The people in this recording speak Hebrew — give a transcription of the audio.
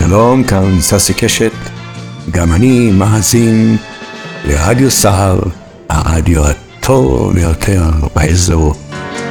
שלום, כאן ססי קשת, גם אני מאזין לרדיו סהר, הרדיו הטוב ביותר באזור.